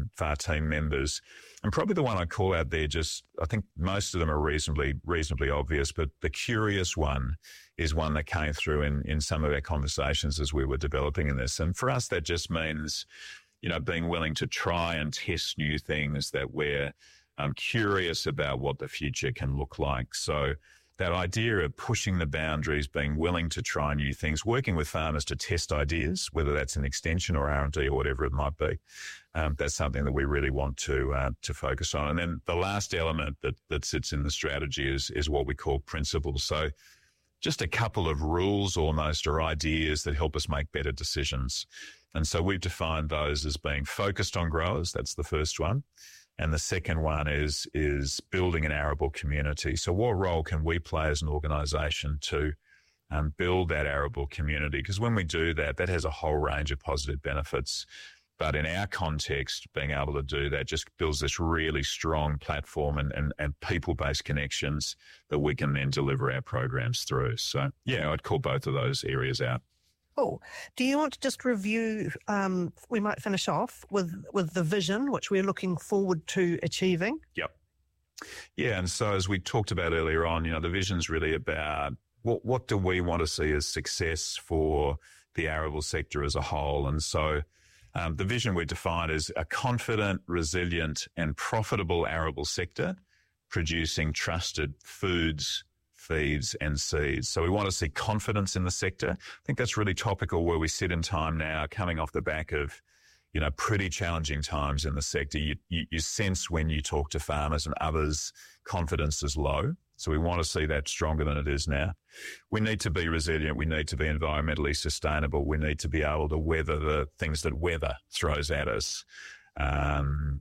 for our team members. And probably the one I call out there, I think most of them are reasonably obvious, but the curious one is one that came through in some of our conversations as we were developing in this. And for us, that just means, being willing to try and test new things, that we're curious about what the future can look like. So that idea of pushing the boundaries, being willing to try new things, working with farmers to test ideas, whether that's an extension or R&D or whatever it might be, that's something that we really want to focus on. And then the last element that sits in the strategy is what we call principles. So just a couple of rules almost, or ideas that help us make better decisions. And so we've defined those as being focused on growers. That's the first one. And the second one is building an arable community. So what role can we play as an organisation to build that arable community? Because when we do that, that has a whole range of positive benefits. But in our context, being able to do that just builds this really strong platform and people-based connections that we can then deliver our programs through. So, yeah, I'd call both of those areas out. Cool. Do you want to just review, we might finish off with the vision, which we're looking forward to achieving? Yep. Yeah, and so as we talked about earlier on, the vision's really about what do we want to see as success for the arable sector as a whole. And so the vision we defined is a confident, resilient and profitable arable sector producing trusted foods, feeds and seeds. So we want to see confidence in the sector. I think that's really topical where we sit in time now, coming off the back of, pretty challenging times in the sector. You sense when you talk to farmers and others, confidence is low. So we want to see that stronger than it is now. We need to be resilient. We need to be environmentally sustainable. We need to be able to weather the things that weather throws at us. How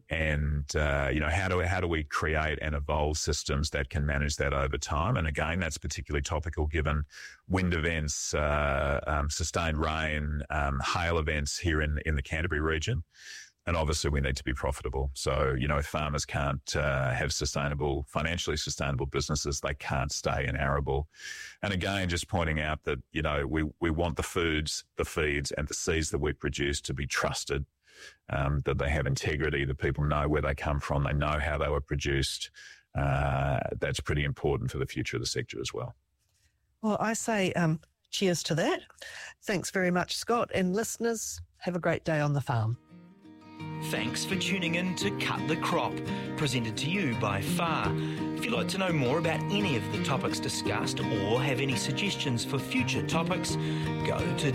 do we create and evolve systems that can manage that over time? And again, that's particularly topical given wind events, sustained rain, hail events here in the Canterbury region. And obviously we need to be profitable. So, if farmers can't have financially sustainable businesses, they can't stay in arable. And again, just pointing out that, we want the foods, the feeds and the seeds that we produce to be trusted. That they have integrity, that people know where they come from, they know how they were produced. That's pretty important for the future of the sector as well. Well, I say cheers to that. Thanks very much, Scott. And listeners, have a great day on the farm. Thanks for tuning in to Cut the Crop, presented to you by FAR. If you'd like to know more about any of the topics discussed or have any suggestions for future topics, go to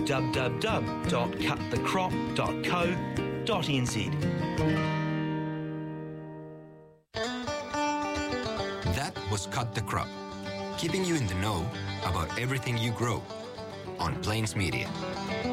www.cutthecrop.co.nz. That was Cut the Crop, keeping you in the know about everything you grow on Plains Media.